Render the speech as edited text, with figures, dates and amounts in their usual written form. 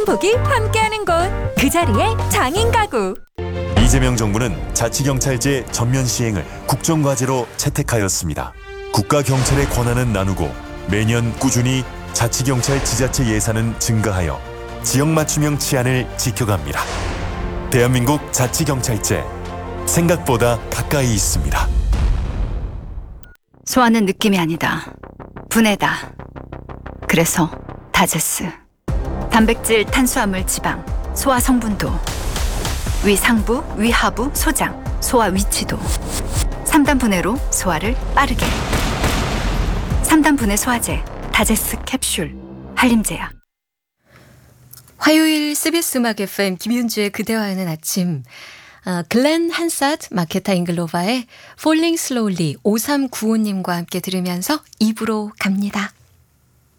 행복이 함께하는 곳, 그 자리에 장인 가구. 이재명 정부는 자치경찰제 전면 시행을 국정과제로 채택하였습니다. 국가경찰의 권한은 나누고 매년 꾸준히 자치경찰 지자체 예산은 증가하여 지역 맞춤형 치안을 지켜갑니다. 대한민국 자치경찰제, 생각보다 가까이 있습니다. 소화는 느낌이 아니다. 분해다. 그래서 다제스. 단백질, 탄수화물, 지방, 소화 성분도, 위 상부, 위 하부, 소장, 소화 위치도 3단 분해로 소화를 빠르게. 3단 분해 소화제, 다제스 캡슐, 한림제약. 화요일 CBS 음악 FM 김윤주의 그대와 하는 아침. 글렌 한사드 마케타 잉글로바의 Falling Slowly 5395님과 함께 들으면서 2부로 갑니다.